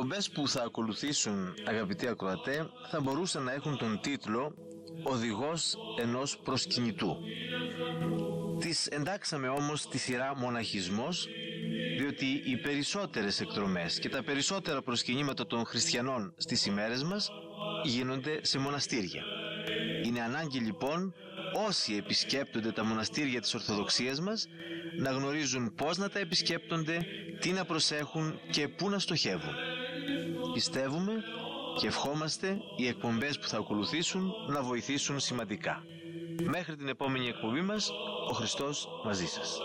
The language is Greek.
εκπομπές που θα ακολουθήσουν, αγαπητοί ακροατέ, θα μπορούσαν να έχουν τον τίτλο «Οδηγός ενός προσκυνητού». Τις εντάξαμε όμως στη σειρά «Μοναχισμός», διότι οι περισσότερες εκδρομές και τα περισσότερα προσκυνήματα των χριστιανών στις ημέρες μας γίνονται σε μοναστήρια. Είναι ανάγκη λοιπόν όσοι επισκέπτονται τα μοναστήρια της Ορθοδοξίας μας να γνωρίζουν πώς να τα επισκέπτονται, τι να προσέχουν και πού να στοχεύουν. Πιστεύουμε και ευχόμαστε οι εκπομπές που θα ακολουθήσουν να βοηθήσουν σημαντικά. Μέχρι την επόμενη εκπομπή μας, ο Χριστός μαζί σας.